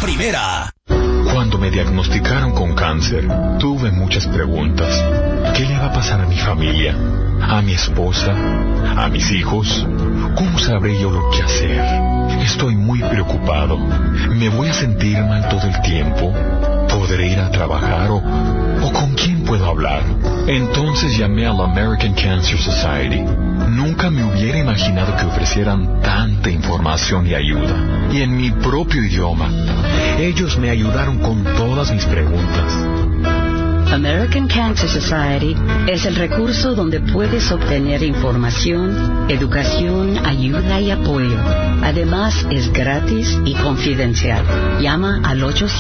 primera. Cuando me diagnosticaron con cáncer, tuve muchas preguntas. ¿Qué le va a pasar a mi familia? ¿A mi esposa? ¿A mis hijos? ¿Cómo sabré yo lo que hacer? Estoy muy preocupado. ¿Me voy a sentir mal todo el tiempo? ¿Podré ir a trabajar o con quién puedo hablar? Entonces llamé a la American Cancer Society. Nunca me hubiera imaginado que ofrecieran tanta información y ayuda. Y en mi propio idioma. Ellos me ayudaron con todas mis preguntas. American Cancer Society es el recurso donde puedes obtener información, educación, ayuda y apoyo. Además, es gratis y confidencial. Llama al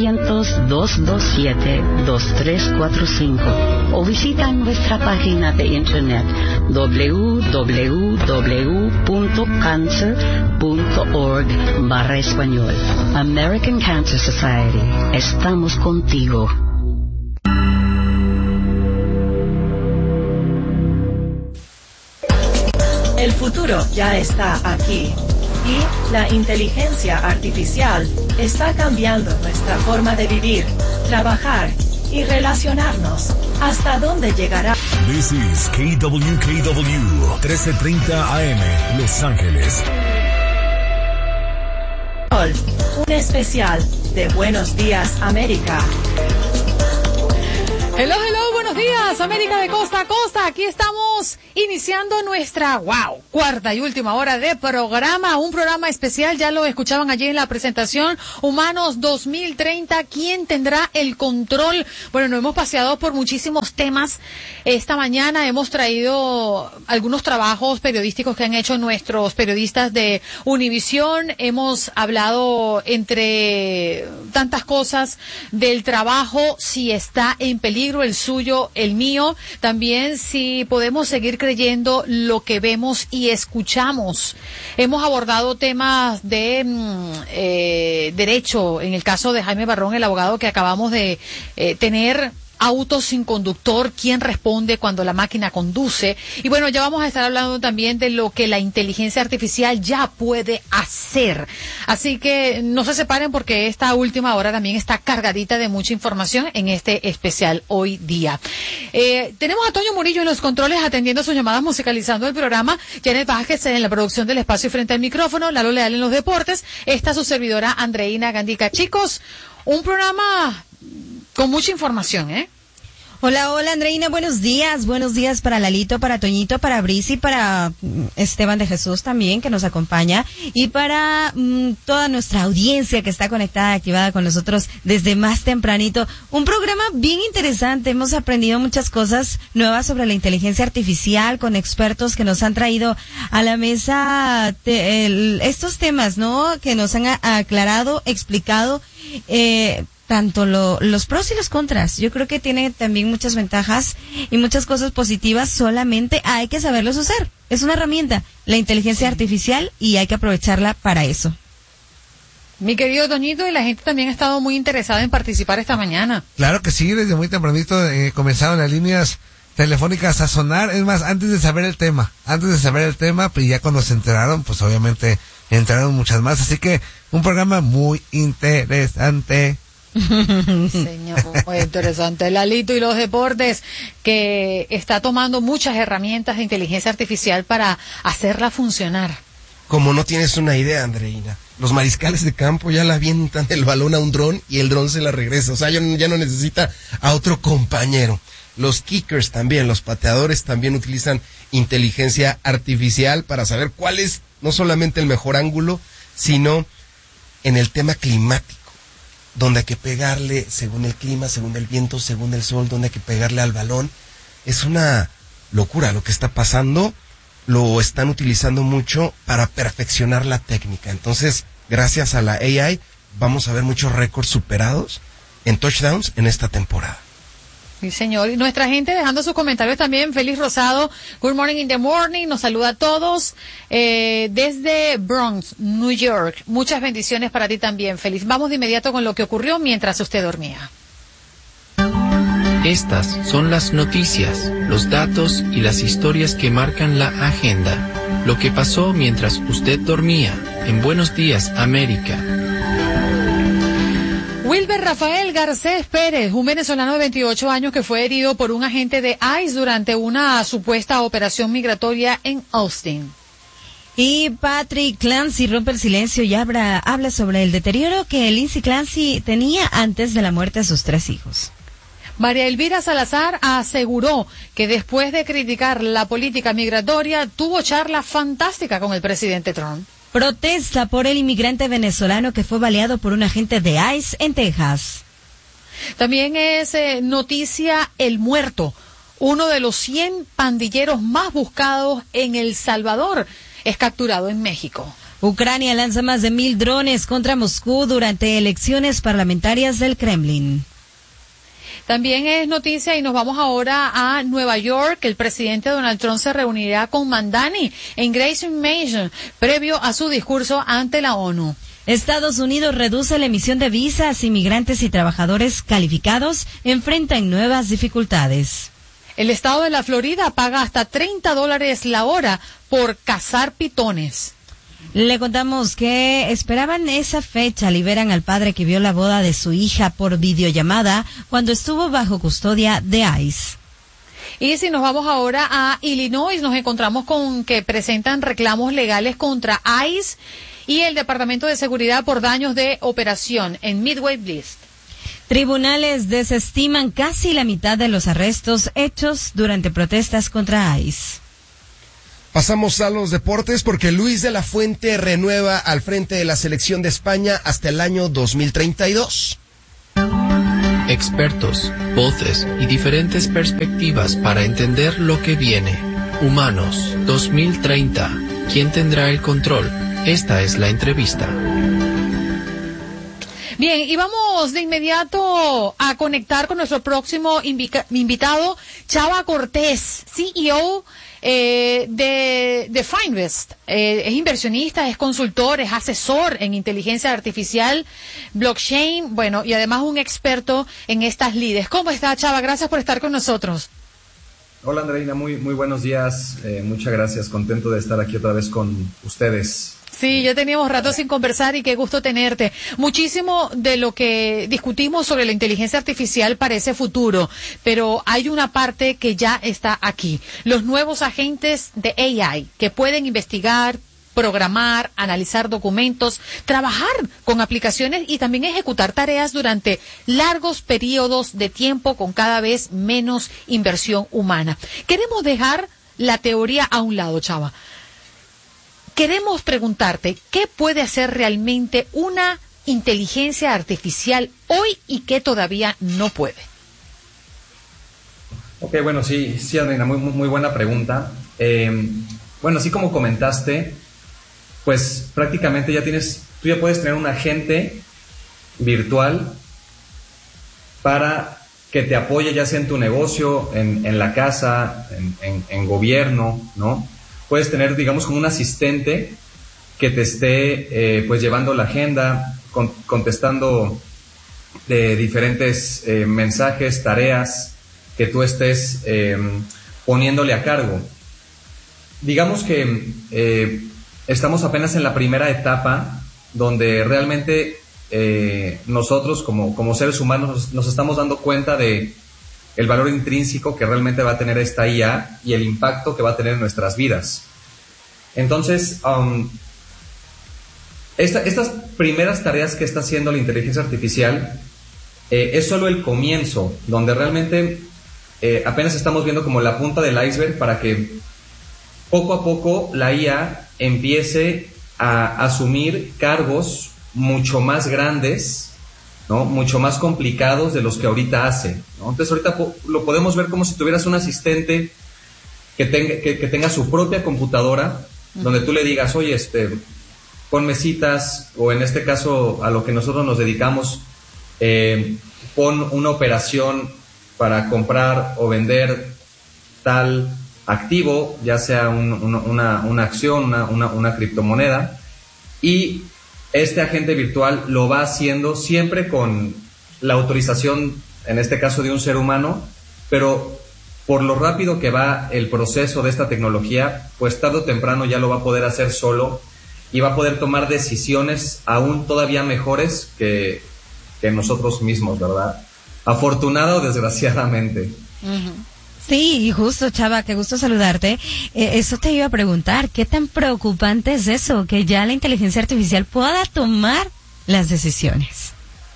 800-227-2345 o visita nuestra página de internet www.cancer.org/español. American Cancer Society. Estamos contigo. El futuro ya está aquí y la inteligencia artificial está cambiando nuestra forma de vivir, trabajar y relacionarnos. ¿Hasta dónde llegará? This is KWKW 1330 AM, Los Ángeles. Un especial de Buenos Días, América. Hello, buenos días, América de costa a costa. Aquí estamos iniciando nuestra, cuarta y última hora de programa. Un programa especial, ya lo escuchaban allí en la presentación. Humanos 2030, ¿quién tendrá el control? Bueno, nos hemos paseado por muchísimos temas. Esta mañana hemos traído algunos trabajos periodísticos que han hecho nuestros periodistas de Univisión. Hemos hablado, entre tantas cosas, del trabajo, si está en peligro el suyo, el mío, también si podemos seguir creyendo lo que vemos y escuchamos. Hemos abordado temas de derecho, en el caso de Jaime Barrón, el abogado que acabamos de tener. Autos sin conductor, quién responde cuando la máquina conduce. Y bueno, ya vamos a estar hablando también de lo que la inteligencia artificial ya puede hacer. Así que no se separen porque esta última hora también está cargadita de mucha información en este especial hoy día. Tenemos a Toño Murillo en los controles atendiendo sus llamadas, musicalizando el programa. Janet Vázquez en la producción del espacio frente al micrófono. Lalo Leal en los deportes. Esta su servidora Andreina Gandica. Chicos, un programa con mucha información, ¿eh? Hola, Andreina, buenos días para Lalito, para Toñito, para Brisi, para Esteban de Jesús también, que nos acompaña, y para toda nuestra audiencia que está conectada, activada con nosotros desde más tempranito. Un programa bien interesante, hemos aprendido muchas cosas nuevas sobre la inteligencia artificial, con expertos que nos han traído a la mesa estos temas, ¿no? Que nos han aclarado, explicado, tanto los pros y los contras. Yo creo que tiene también muchas ventajas y muchas cosas positivas, solamente hay que saberlos usar. Es una herramienta, la inteligencia artificial, y hay que aprovecharla para eso. Mi querido Toñito, y la gente también ha estado muy interesada en participar esta mañana. Claro que sí, desde muy tempranito comenzaron las líneas telefónicas a sonar, es más, antes de saber el tema, pues ya cuando se enteraron, pues obviamente entraron muchas más, así que un programa muy interesante. Señor, muy interesante. Lalito y los deportes, que está tomando muchas herramientas de inteligencia artificial para hacerla funcionar. Como no tienes una idea, Andreina, los mariscales de campo ya le avientan el balón a un dron y el dron se la regresa, o sea, ya no necesita a otro compañero. Los kickers también, los pateadores también utilizan inteligencia artificial para saber cuál es no solamente el mejor ángulo, sino en el tema climático, donde hay que pegarle según el clima, según el viento, según el sol, donde hay que pegarle al balón. Es una locura lo que está pasando, lo están utilizando mucho para perfeccionar la técnica. Entonces, gracias a la AI, vamos a ver muchos récords superados en touchdowns en esta temporada. Sí, señor. Y nuestra gente dejando sus comentarios también. Félix Rosado, Good Morning in the Morning, nos saluda a todos desde Bronx, New York. Muchas bendiciones para ti también, Félix. Vamos de inmediato con lo que ocurrió mientras usted dormía. Estas son las noticias, los datos y las historias que marcan la agenda. Lo que pasó mientras usted dormía en Buenos Días, América. Vuelve Rafael Garcés Pérez, un venezolano de 28 años que fue herido por un agente de ICE durante una supuesta operación migratoria en Austin. Y Patrick Clancy rompe el silencio y habla sobre el deterioro que Lindsay Clancy tenía antes de la muerte de sus 3 hijos. María Elvira Salazar aseguró que después de criticar la política migratoria, tuvo charla fantástica con el presidente Trump. Protesta por el inmigrante venezolano que fue baleado por un agente de ICE en Texas. También es noticia El Muerto, uno de los 100 pandilleros más buscados en El Salvador. Es capturado en México. Ucrania lanza más de 1,000 drones contra Moscú durante elecciones parlamentarias del Kremlin. También es noticia y nos vamos ahora a Nueva York. El presidente Donald Trump se reunirá con Mandani en Grayson Mansion previo a su discurso ante la ONU. Estados Unidos reduce la emisión de visas. Inmigrantes y trabajadores calificados enfrentan nuevas dificultades. El estado de la Florida paga hasta $30 la hora por cazar pitones. Le contamos que esperaban esa fecha. Liberan al padre que vio la boda de su hija por videollamada cuando estuvo bajo custodia de ICE. Y si nos vamos ahora a Illinois, nos encontramos con que presentan reclamos legales contra ICE y el Departamento de Seguridad por daños de operación en Midway Bliss. Tribunales desestiman casi la mitad de los arrestos hechos durante protestas contra ICE. Pasamos a los deportes porque Luis de la Fuente renueva al frente de la selección de España hasta el año 2032. Expertos, voces y diferentes perspectivas para entender lo que viene. Humanos 2030. ¿Quién tendrá el control? Esta es la entrevista. Bien, y vamos de inmediato a conectar con nuestro próximo invitado, Chava Cortés, CEO de Finvest. Es inversionista, es consultor, es asesor en inteligencia artificial, blockchain, bueno, y además un experto en estas lides. ¿Cómo está, Chava? Gracias por estar con nosotros. Hola, Andreina, muy buenos días. Muchas gracias, contento de estar aquí otra vez con ustedes. Sí, ya teníamos rato sin conversar y qué gusto tenerte. Muchísimo de lo que discutimos sobre la inteligencia artificial parece futuro, pero hay una parte que ya está aquí. Los nuevos agentes de AI que pueden investigar, programar, analizar documentos, trabajar con aplicaciones y también ejecutar tareas durante largos periodos de tiempo con cada vez menos inversión humana. Queremos dejar la teoría a un lado, Chava. Queremos preguntarte, ¿qué puede hacer realmente una inteligencia artificial hoy y qué todavía no puede? Ok, bueno, sí, Andreina, muy buena pregunta. Bueno, así como comentaste, pues prácticamente tú ya puedes tener un agente virtual para que te apoye ya sea en tu negocio, en la casa, en gobierno, ¿no? Puedes tener, digamos, como un asistente que te esté pues llevando la agenda, contestando de diferentes mensajes, tareas que tú estés poniéndole a cargo. Digamos que estamos apenas en la primera etapa donde realmente nosotros como seres humanos nos estamos dando cuenta de el valor intrínseco que realmente va a tener esta IA y el impacto que va a tener en nuestras vidas. Entonces, estas primeras tareas que está haciendo la inteligencia artificial es solo el comienzo, donde realmente apenas estamos viendo como la punta del iceberg para que poco a poco la IA empiece a asumir cargos mucho más grandes, ¿no? Mucho más complicados de los que ahorita hace, ¿no? Entonces ahorita lo podemos ver como si tuvieras un asistente que tenga su propia computadora, donde tú le digas, oye, ponme citas, o en este caso a lo que nosotros nos dedicamos, pon una operación para comprar o vender tal activo, ya sea una acción, una criptomoneda, y este agente virtual lo va haciendo siempre con la autorización, en este caso de un ser humano, pero por lo rápido que va el proceso de esta tecnología, pues tarde o temprano ya lo va a poder hacer solo y va a poder tomar decisiones aún todavía mejores que que nosotros mismos, ¿verdad? Afortunado o desgraciadamente. Sí, y justo, Chava, qué gusto saludarte. Eso te iba a preguntar, ¿qué tan preocupante es eso, que ya la inteligencia artificial pueda tomar las decisiones?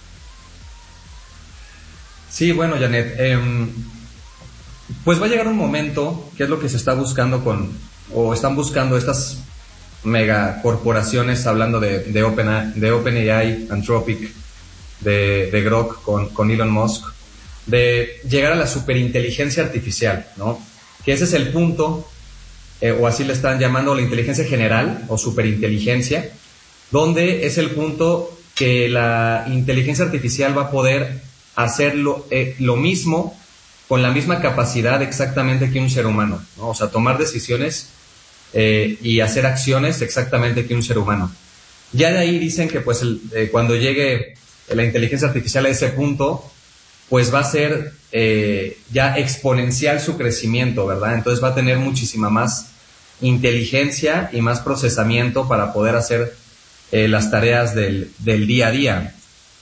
Sí, bueno, Janet, pues va a llegar un momento, que es lo que se está buscando o están buscando estas megacorporaciones, hablando de OpenAI, Anthropic, de Grok con Elon Musk, de llegar a la superinteligencia artificial, ¿no? Que ese es el punto, o así le están llamando la inteligencia general o superinteligencia, donde es el punto que la inteligencia artificial va a poder hacer lo mismo, con la misma capacidad exactamente que un ser humano, ¿no? O sea, tomar decisiones y hacer acciones exactamente que un ser humano. Ya de ahí dicen que pues cuando llegue la inteligencia artificial a ese punto, pues va a ser ya exponencial su crecimiento, ¿verdad? Entonces va a tener muchísima más inteligencia y más procesamiento para poder hacer las tareas del día a día.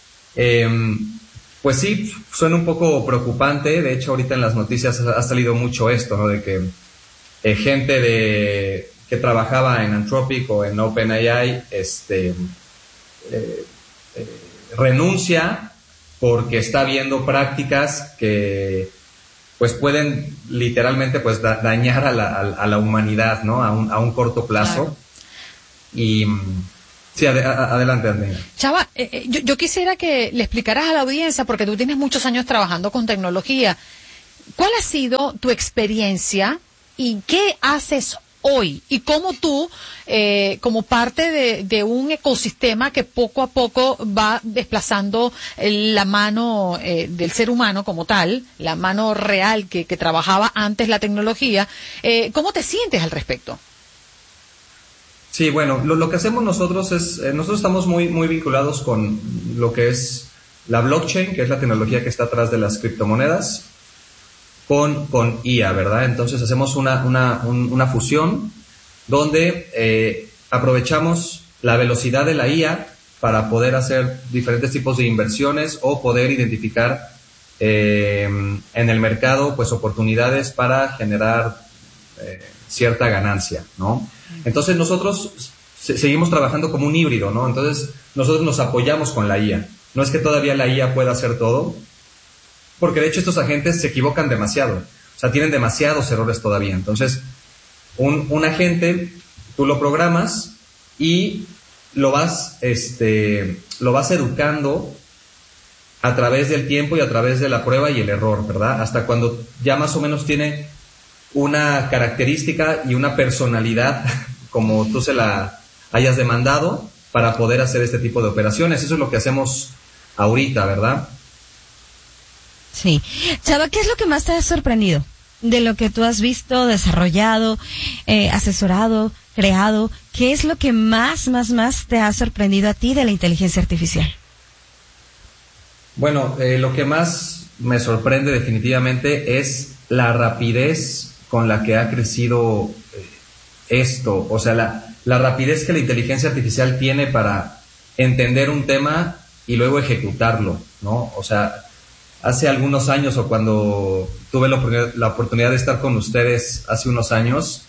Pues sí, suena un poco preocupante. De hecho, ahorita en las noticias ha salido mucho esto, ¿no? De que gente que trabajaba en Anthropic o en OpenAI renuncia porque está viendo prácticas que pues pueden literalmente pues dañar a la humanidad, ¿no? A un corto plazo. Claro. Y sí, adelante, Andrea. Chava, yo quisiera que le explicaras a la audiencia, porque tú tienes muchos años trabajando con tecnología, ¿cuál ha sido tu experiencia y qué haces hoy? Y cómo tú, como parte de un ecosistema que poco a poco va desplazando la mano del ser humano como tal, la mano real que trabajaba antes la tecnología, ¿cómo te sientes al respecto? Sí, bueno, lo que hacemos nosotros es, nosotros estamos muy vinculados con lo que es la blockchain, que es la tecnología que está atrás de las criptomonedas, con IA, ¿verdad? Entonces hacemos una fusión donde aprovechamos la velocidad de la IA para poder hacer diferentes tipos de inversiones o poder identificar en el mercado pues oportunidades para generar cierta ganancia, ¿no? Entonces nosotros seguimos trabajando como un híbrido, ¿no? Entonces nosotros nos apoyamos con la IA. No es que todavía la IA pueda hacer todo, porque de hecho estos agentes se equivocan demasiado. O sea, tienen demasiados errores todavía. Entonces, un agente, tú lo programas y lo vas educando a través del tiempo y a través de la prueba y el error, ¿verdad? Hasta cuando ya más o menos tiene una característica y una personalidad como tú se la hayas demandado para poder hacer este tipo de operaciones. Eso es lo que hacemos ahorita, ¿verdad? Sí. Chava, ¿qué es lo que más te ha sorprendido de lo que tú has visto, desarrollado, asesorado, creado? ¿Qué es lo que más te ha sorprendido a ti de la inteligencia artificial? Bueno, lo que más me sorprende definitivamente es la rapidez con la que ha crecido esto. O sea, la rapidez que la inteligencia artificial tiene para entender un tema y luego ejecutarlo, ¿no? O sea, hace algunos años, o cuando tuve la oportunidad de estar con ustedes hace unos años,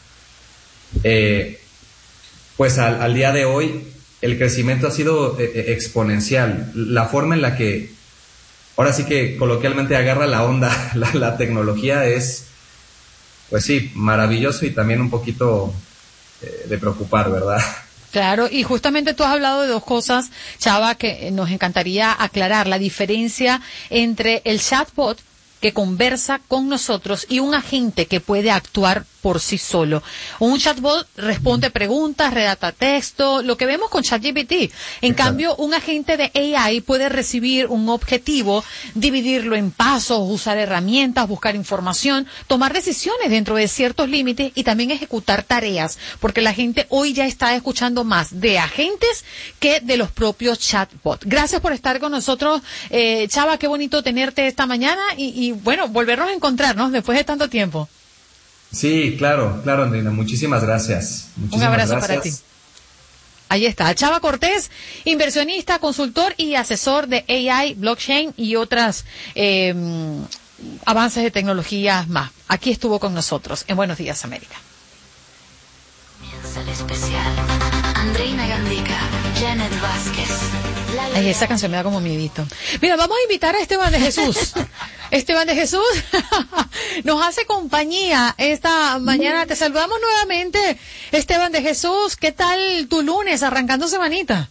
pues al día de hoy el crecimiento ha sido exponencial. La forma en la que, ahora sí que coloquialmente agarra la onda la tecnología es, pues sí, maravilloso y también un poquito de preocupar, ¿verdad? Claro, y justamente tú has hablado de dos cosas, Chava, que nos encantaría aclarar. La diferencia entre el chatbot que conversa con nosotros y un agente que puede actuar por sí solo. Un chatbot responde preguntas, redacta texto, lo que vemos con ChatGPT. En cambio, un agente de AI puede recibir un objetivo, dividirlo en pasos, usar herramientas, buscar información, tomar decisiones dentro de ciertos límites y también ejecutar tareas, porque la gente hoy ya está escuchando más de agentes que de los propios chatbots. Gracias por estar con nosotros, Chava, qué bonito tenerte esta mañana y bueno, volvernos a encontrarnos después de tanto tiempo. Sí, claro, Andrina, muchísimas gracias. Un abrazo para ti. Ahí está, Chava Cortés, inversionista, consultor y asesor de AI, blockchain y otras avances de tecnologías más. Aquí estuvo con nosotros en Buenos Días América. Comienza el especial. Andreina Gandica, Janet Vázquez. Ay, esa canción me da como miedito. Mira, vamos a invitar a Esteban de Jesús. Esteban de Jesús nos hace compañía esta mañana. Te saludamos nuevamente, Esteban de Jesús. ¿Qué tal tu lunes, arrancando semanita?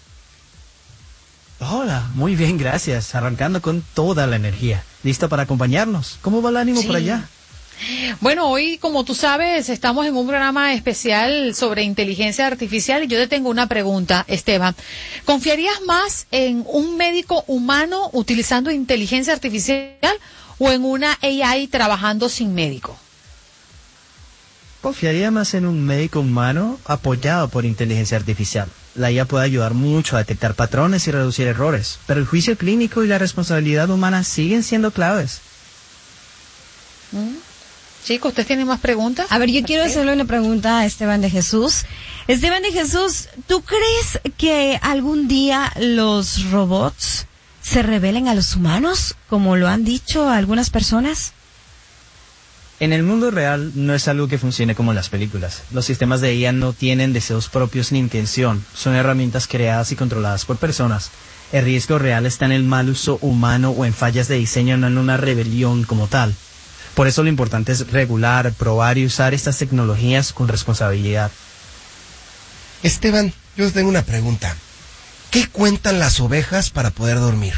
Hola, muy bien, gracias. Arrancando con toda la energía. ¿Listo para acompañarnos? ¿Cómo va el ánimo por allá? Bueno, hoy, como tú sabes, estamos en un programa especial sobre inteligencia artificial y yo te tengo una pregunta, Esteban. ¿Confiarías más en un médico humano utilizando inteligencia artificial o en una AI trabajando sin médico? Confiaría más en un médico humano apoyado por inteligencia artificial. La IA puede ayudar mucho a detectar patrones y reducir errores, pero el juicio clínico y la responsabilidad humana siguen siendo claves. Chicos, ¿ustedes tienen más preguntas? A ver, yo quiero hacerle una pregunta a Esteban de Jesús. Esteban de Jesús, ¿tú crees que algún día los robots se rebelen a los humanos, como lo han dicho algunas personas? En el mundo real no es algo que funcione como en las películas. Los sistemas de IA no tienen deseos propios ni intención. Son herramientas creadas y controladas por personas. El riesgo real está en el mal uso humano o en fallas de diseño, no en una rebelión como tal. Por eso lo importante es regular, probar y usar estas tecnologías con responsabilidad. Esteban, yo tengo una pregunta. ¿Qué cuentan las ovejas para poder dormir?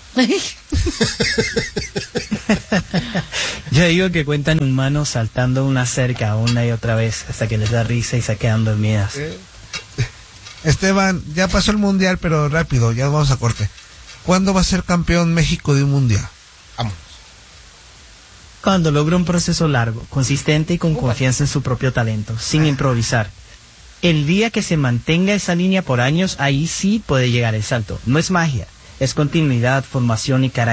Yo digo que cuentan humanos saltando una cerca una y otra vez hasta que les da risa y se quedan dormidas. Esteban, ya pasó el mundial, pero rápido, ya vamos a corte. ¿Cuándo va a ser campeón México de un mundial? Vamos. Cuando logra un proceso largo, consistente y con confianza en su propio talento, sin improvisar. El día que se mantenga esa línea por años, ahí sí puede llegar el salto. No es magia, es continuidad, formación y carácter.